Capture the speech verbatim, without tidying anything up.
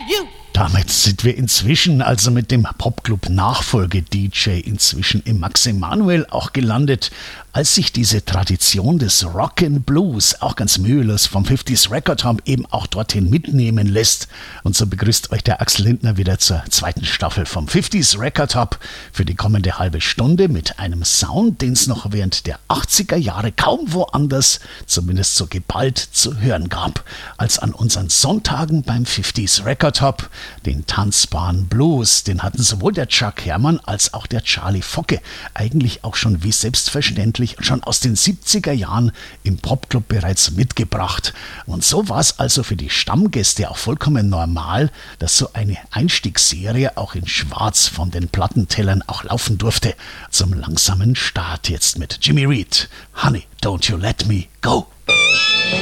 you! Damit sind wir inzwischen, also mit dem Popclub-Nachfolge-D J, inzwischen im Max Emanuel auch gelandet, als sich diese Tradition des Rock'n'Blues auch ganz mühelos vom fünfziger Record Hub eben auch dorthin mitnehmen lässt. Und so begrüßt euch der Axel Lindner wieder zur zweiten Staffel vom fünfziger Record Hub für die kommende halbe Stunde mit einem Sound, den es noch während der achtziger Jahre kaum woanders, zumindest so geballt, zu hören gab, als an unseren Sonntagen beim fünfziger Record Hub. Den tanzbaren Blues, den hatten sowohl der Chuck Herrmann als auch der Charlie Focke eigentlich auch schon wie selbstverständlich schon aus den siebziger Jahren im Popclub bereits mitgebracht. Und so war es also für die Stammgäste auch vollkommen normal, dass so eine Einstiegsserie auch in Schwarz von den Plattentellern auch laufen durfte. Zum langsamen Start jetzt mit Jimmy Reed. Honey, don't you let me go.